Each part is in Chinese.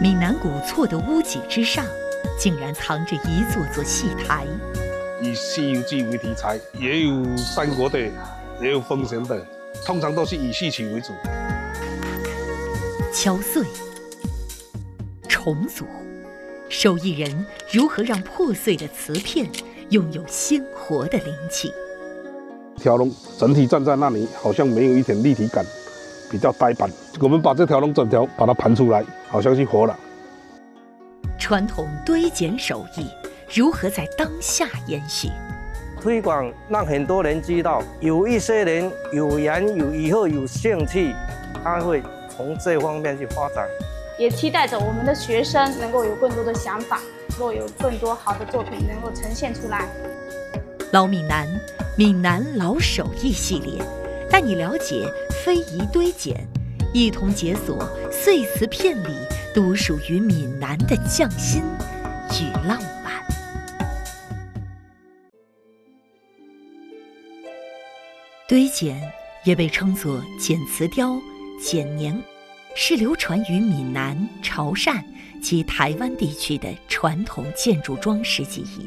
闽南古厝的屋脊之上，竟然藏着一座座戏台。 以《西游记》为题材，也有三国的，也有封神的，通常都是以戏曲为主。 敲碎、重组，手艺人如何让破碎的瓷片拥有鲜活的灵气？ 条龙整体站在那里，好像没有一点立体感，比较呆板。我们把这条龙整条把它盘出来，好像是活了。 传统堆剪手艺如何在当下延续？ 推广让很多人知道，有一些人有缘有以后有兴趣，他会从这方面去发展。 也期待着我们的学生能够有更多的想法，能够有更多好的作品能够呈现出来。 老闽南老手艺系列，带你了解非遗堆剪，一同解锁碎瓷片里独属于闽南的匠心与浪漫。堆剪也被称作剪瓷雕、剪年，是流传于闽南、潮汕及台湾地区的传统建筑装饰技艺。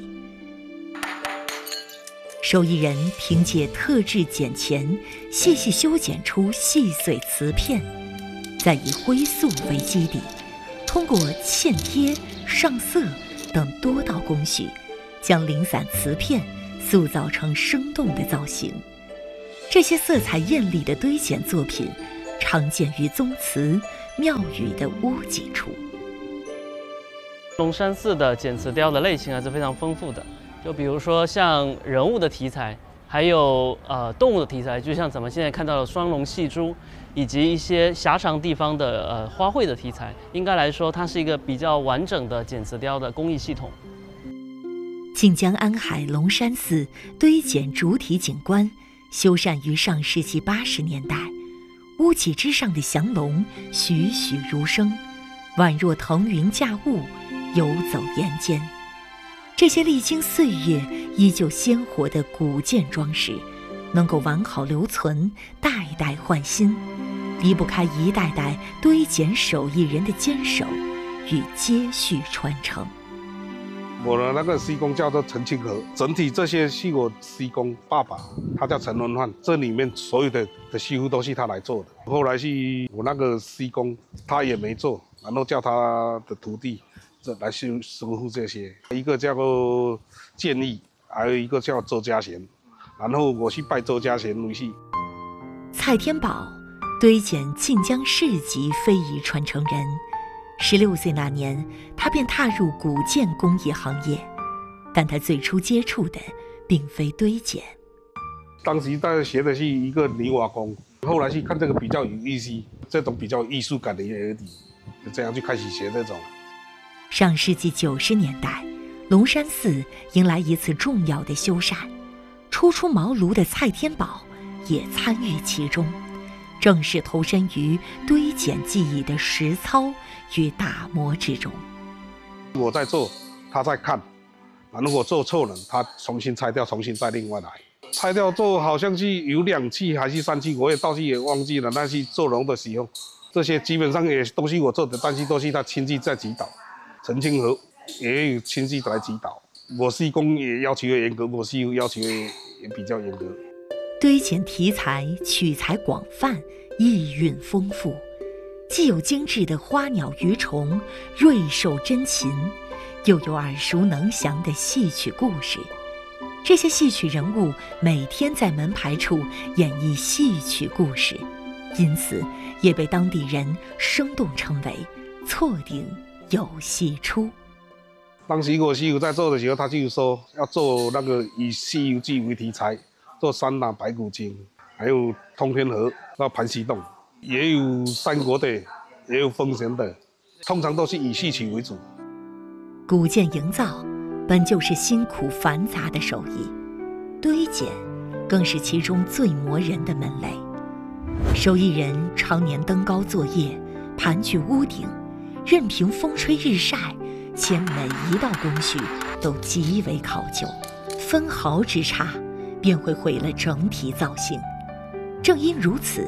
手艺人凭借特制剪钳，细细修剪出细碎瓷片，再以灰塑为基底，通过嵌贴、上色等多道工序，将零散瓷片塑造成生动的造型。这些色彩艳丽的堆剪作品，常见于宗祠、庙宇的屋脊处。 龙山寺的剪瓷雕的类型还是非常丰富的，就比如说像人物的题材，还有动物的题材，就像咱们现在看到的双龙戏珠，以及一些狭长地方的花卉的题材。应该来说，它是一个比较完整的剪瓷雕的工艺系统。 晋江安海龙山寺堆剪主体景观修缮于上世纪80年代，屋脊之上的降龙栩栩如生，宛若腾云驾雾，游走岩间。这些历经岁月依旧鲜活的古建装饰，能够完好留存，代代换新，离不开一代代堆剪手艺人的坚守与接续传承。 我的那个师公叫做陈清和，整体这些是我师公爸爸，他叫陈文焕，这里面所有的几乎都是他来做的。后来是我那个师公，他也没做，然后叫他的徒弟来修复这些，一个叫做建议，还有一个叫周家贤，然后我去拜周家贤为师。 蔡天宝，堆剪晋江市级非遗传承人。16岁那年，他便踏入古建工业行业，但他最初接触的并非堆剪。 当时大家学的是一个泥瓦工，后来去看这个比较有意思，这种比较有艺术感的耳底，就这样就开始学这种。 上世纪90年代，龙山寺迎来一次重要的修缮，初出茅庐的蔡天宝也参与其中，正式投身于堆剪技艺的实操与打磨之中。 我在做，他在看，然后我做错了，他重新拆掉，重新再另外来。拆掉做好像是有2期还是3期，我也到时也忘记了。但是做龙的时候，这些基本上也都是我做的，但是都是他亲自在指导。陈清和也有亲自来指导，我师公也要求严格，我师傅要求也比较严格。 堆剪题材取材广泛，意蕴丰富，既有精致的花鸟鱼虫、瑞兽珍禽，又有耳熟能详的戏曲故事。这些戏曲人物每天在门牌处演绎戏曲故事，因此也被当地人生动称为错顶有戏出。 当时我师傅在做的时候，他就说要做那个以《西游记》为题材，做三打白骨精，还有通天河到盘溪洞，也有三国的，也有封神的，通常都是以戏曲为主。 古建营造本就是辛苦繁杂的手艺，堆剪更是其中最磨人的门类。手艺人常年登高作业，盘踞屋顶，任凭风吹日晒，且每一道工序都极为考究，分毫之差便会毁了整体造型。正因如此，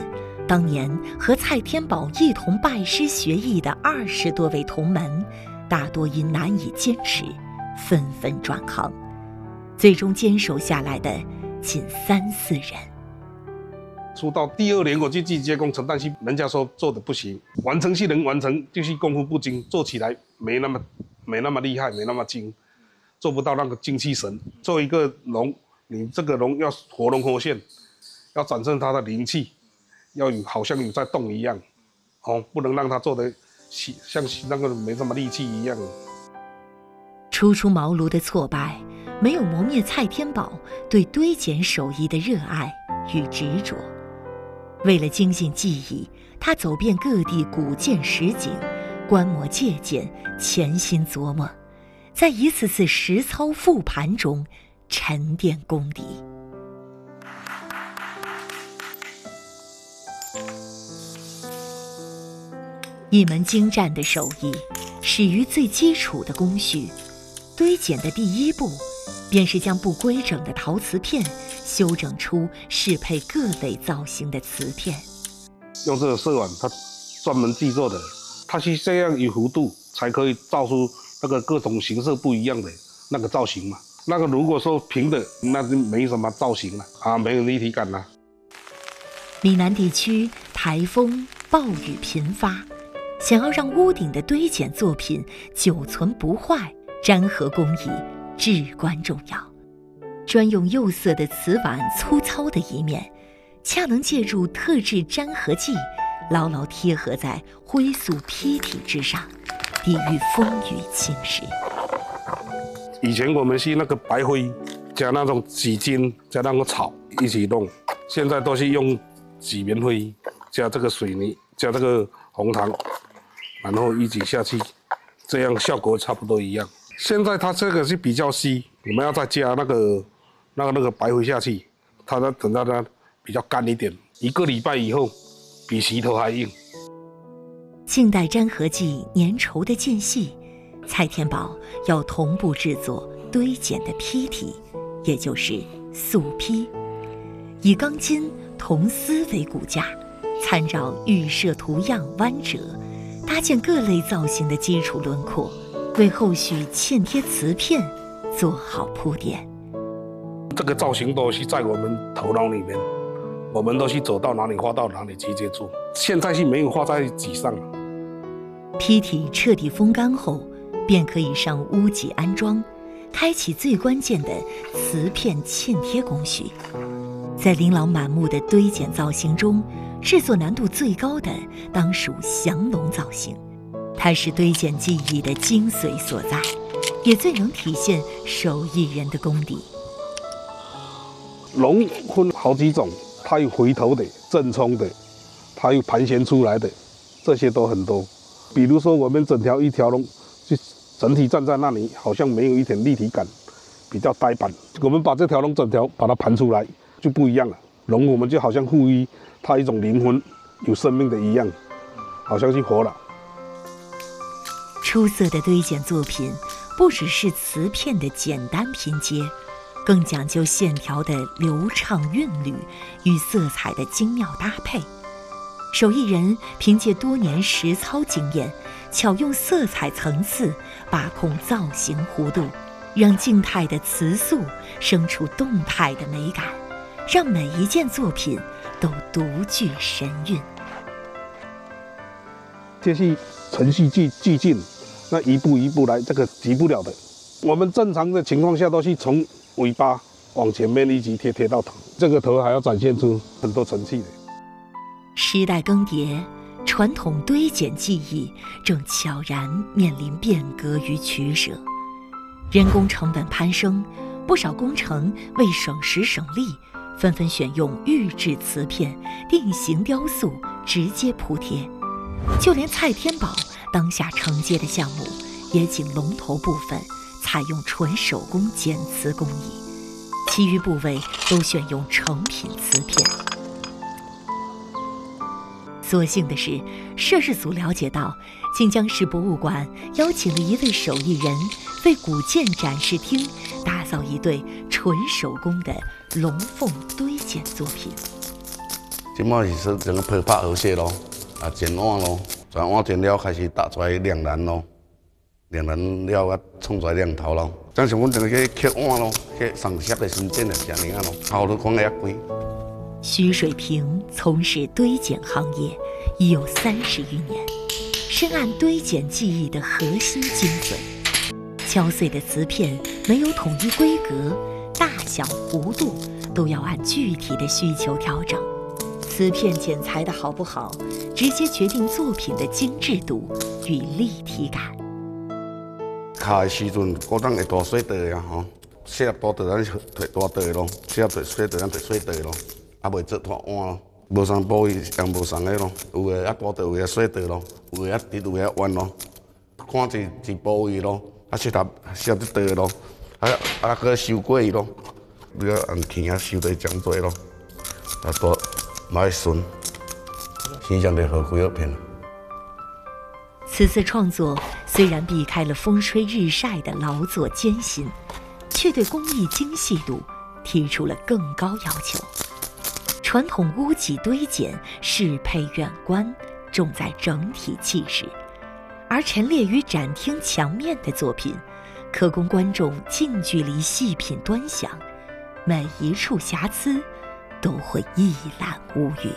当年和蔡天宝一同拜师学艺的20多位同门，大多因难以坚持，纷纷转行，最终坚守下来的仅3、4人。 出道第2年，我去机械工程，但是人家说做的不行，完成是能完成，就是功夫不精，做起来没那么厉害，没那么精，做不到那个精气神。做一个龙，你这个龙要活龙活现，要展现它的灵气，要好像有在动一样，不能让它做的像那个没什么力气一样。 初出茅庐的挫败，没有磨灭蔡天宝对堆剪手艺的热爱与执着。为了精进技艺，他走遍各地古建实景，观摩借鉴，潜心琢磨，在一次次实操复盘中沉淀功底。一门精湛的手艺，始于最基础的工序。堆剪的第1步，便是将不规整的陶瓷片修整出适配各类造型的瓷片。 用这个色碗，它专门制作的，它是这样有弧度，才可以造出那个各种形色不一样的那个造型嘛。那个如果说平的，那就没什么造型了没有立体感了。 闽南地区台风暴雨频发，想要让屋顶的堆剪作品久存不坏，粘合工艺至关重要。专用釉色的瓷碗粗糙的一面，恰能借助特制粘合剂，牢牢贴合在灰塑坯体之上，抵御风雨侵蚀。 以前我们是那个白灰加那种几金加那个草一起弄，现在都是用麂棉灰加这个水泥加这个红糖，然后一起下去，这样效果差不多一样。现在它这个是比较稀，我们要再加那个白灰下去，它等到它比较干一点，1个礼拜以后比石头还硬。 静待粘合剂粘稠的间隙，蔡天宝要同步制作堆剪的坯体，也就是素坯，以钢筋、铜丝为骨架，参照预设图样弯折，搭建各类造型的基础轮廓，为后续嵌贴瓷片做好铺垫。 这个造型都是在我们头脑里面，我们都是走到哪里画到哪里直接做，现在是没有画在纸上。 坯体彻底风干后，便可以上屋脊安装，开启最关键的瓷片嵌贴工序。在琳琅满目的堆剪造型中，制作难度最高的当属降龙造型，它是堆剪技艺的精髓所在，也最能体现手艺人的功底。 龙分好几种，它有回头的、正冲的，它有盘旋出来的，这些都很多。比如说我们整条一条龙，就整体站在那里，好像没有一点立体感，比较呆板。我们把这条龙整条把它盘出来，就不一样了。龙我们就好像赋予它一种灵魂，有生命的一样，好像是活了。 出色的堆剪作品，不只是瓷片的简单拼接，更讲究线条的流畅韵律与色彩的精妙搭配。手艺人凭借多年实操经验，巧用色彩层次把控造型弧度，让静态的瓷塑生出动态的美感，让每一件作品都独具神韵。 这是程序俱进，那一步一步来，这个急不了的。我们正常的情况下都是从尾巴往前面一直贴到头，这个头还要展现出很多层次的。 时代更迭，传统堆剪技艺正悄然面临变革与取舍。人工成本攀升，不少工程为省时省力，纷纷选用预制瓷片、定型雕塑直接铺贴。就连蔡天宝当下承接的项目，也仅龙头部分采用纯手工剪瓷工艺，其余部位都选用成品瓷片。所幸的是，摄制组了解到晋江市博物馆邀请了一位手艺人，为古建展示厅打造一对纯手工的龙凤堆剪作品。 即摆是说整个泡拍好些咯，啊煎碗咯，全碗煎了开始打出来晾干咯，晾干了啊冲出来亮头咯。正像阮整个去刻碗咯，去上色的时间就是安尼啊咯，头都看个贵。 徐水平从事堆剪行业已有30余年，深谙堆剪技艺的核心精髓。敲碎的瓷片没有统一规格，大小弧度都要按具体的需求调整。瓷片剪裁的好不好，直接决定作品的精致度与立体感。 卡的时阵，古当会大水袋啊吼，细粒大袋咱摕大袋咯，细粒小袋咱摕小袋咯，啊袂做大碗咯。无啥保育也无啥个咯，有诶啊大袋，有诶小袋咯，有诶啊直，有诶啊弯咯，看一保育咯，啊适合这袋咯，啊搁收过伊咯，你要按钱啊收得真多咯，啊大买顺，形象得好几个片。 此次创作虽然避开了风吹日晒的劳作艰辛，却对工艺精细度提出了更高要求。传统屋脊堆剪适配远观，重在整体气势；而陈列于展厅墙面的作品，可供观众近距离细品端详，每一处瑕疵都会一览无余。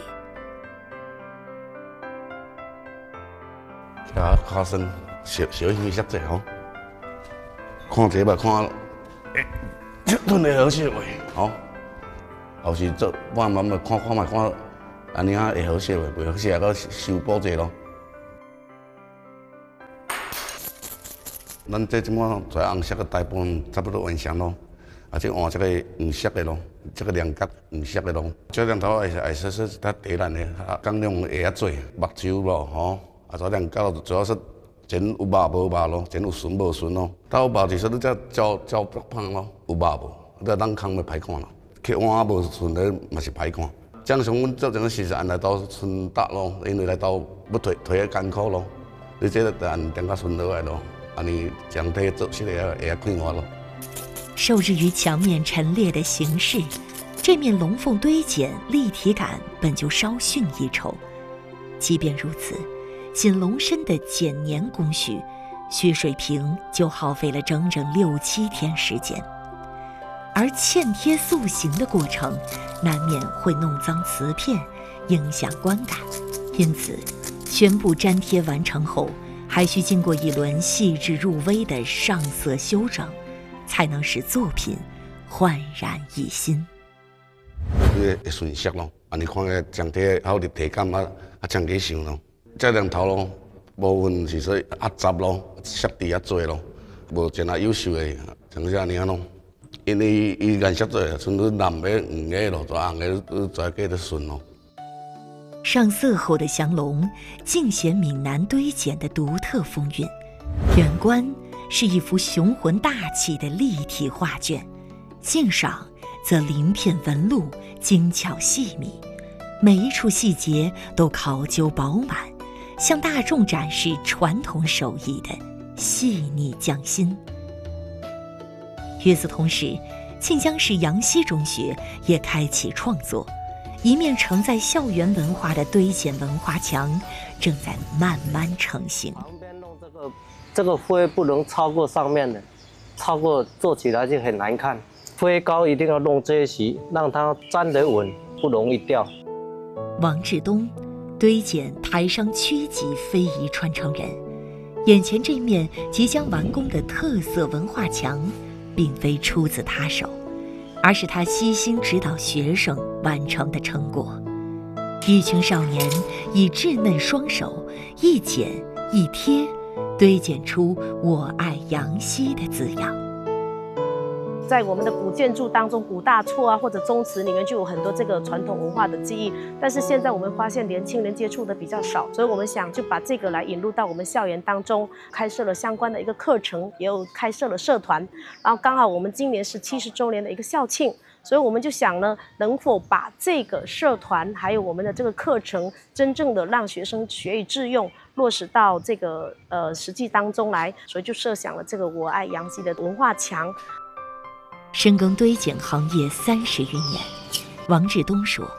啊，卡身小心些者吼，看这吧看，吞的好些喂，吼。后是做慢慢看，安尼啊会好些袂，袂好些搁修补者咯。咱这即满在红色的大部分差不多完成咯，啊，即换这个黄色的咯，这个亮角黄色的咯，这两头会说较低咱的，啊，工量会较济，目睭咯，吼，啊，这亮角主要是前有肉无肉咯，前有顺无顺咯，到有肉就是你这照不胖咯，有肉无，这咱空要歹看咯。刻碗无顺的嘛是歹看。正常阮做这个时阵，来到顺达咯，因为来到要推个艰苦咯，你这个按点较顺落来咯，安尼整体做起来会快活咯。 受制于墙面陈列的形式，这面龙凤堆剪立体感本就稍逊一筹。即便如此，仅龙身的剪粘工序，薛水平就耗费了整整6、7天时间。而嵌贴塑形的过程，难免会弄脏瓷片，影响观感。因此，全部粘贴完成后，还需经过一轮细致入微的上色修整，才能使作品焕然一新。 你会顺色咯，安尼看个整体好立体感啊，整体想咯。这两头咯，部分是说杂咯，色地多咯，无真啊优秀的，像这安尼咯。因为伊颜色做，像你蓝的、黄的咯，红的都在给得顺咯。 上色后的降龙，尽显闽南堆剪的独特风韵。远观是一幅雄浑大气的立体画卷，近赏则鳞片纹路精巧细密，每一处细节都考究饱满，向大众展示传统手艺的细腻匠心。与此同时，庆江市杨溪中学也开启创作，一面承载校园文化的堆剪文化墙正在慢慢成型。 旁边弄这个灰不能超过上面的，超过做起来就很难看。灰膏一定要弄这些，让它粘得稳，不容易掉。 王志东，堆剪台商区级非遗传承人，眼前这面即将完工的特色文化墙，并非出自他手，而是他悉心指导学生完成的成果。一群少年以稚嫩双手一剪一贴，堆剪出“我爱杨溪”的字样。 在我们的古建筑当中，古大厝啊或者宗祠里面就有很多这个传统文化的记忆，但是现在我们发现年轻人接触的比较少，所以我们想就把这个来引入到我们校园当中，开设了相关的一个课程，也有开设了社团，然后刚好我们今年是70周年的一个校庆，所以我们就想呢，能否把这个社团还有我们的这个课程，真正的让学生学以致用，落实到这个实际当中来，所以就设想了这个“我爱杨溪”的文化墙。 深耕堆剪行业30余年，王志东说，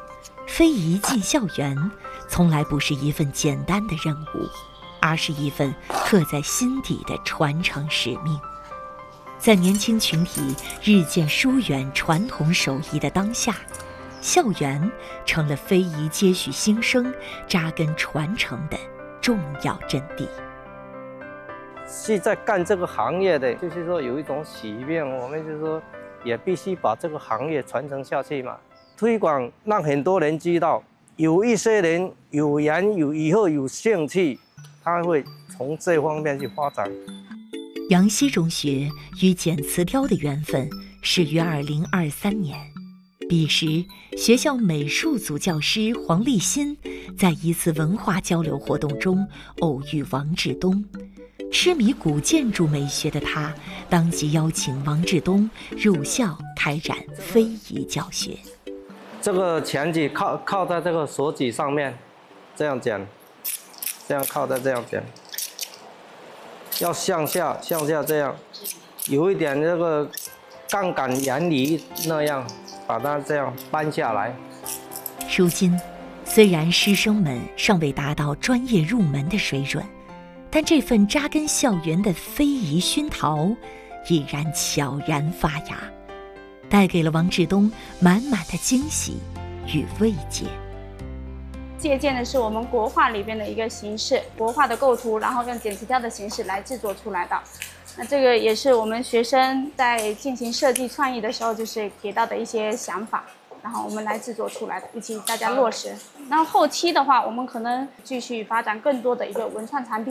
非遗进校园从来不是一份简单的任务，而是一份刻在心底的传承使命。在年轻群体日渐疏远传统手艺的当下，校园成了非遗接续兴生、扎根传承的重要阵地。 是在干这个行业的，就是说有一种使命，我们就是说也必须把这个行业传承下去嘛，推广让很多人知道，有一些人有缘以后有兴趣，他会从这方面去发展。 杨溪中学与剪瓷雕的缘分始于2023年，彼时学校美术组教师黄立新在一次文化交流活动中偶遇王志东。痴迷古建筑美学的他，当即邀请王志东入校开展非遗教学。 这个钳子靠在这个手指上面，这样剪，这样靠在这样剪，要向下这样，有一点这个杠杆原理那样，把它这样搬下来。 如今，虽然师生们尚未达到专业入门的水准，但这份扎根校园的非遗熏陶已然悄然发芽，带给了王志东满满的惊喜与慰藉。 借鉴的是我们国画里边的一个形式，国画的构图，然后用剪瓷雕的形式来制作出来的。那这个也是我们学生在进行设计创意的时候，就是给到的一些想法，然后我们来制作出来的，一起大家落实。那后期的话，我们可能继续发展更多的一个文创产品。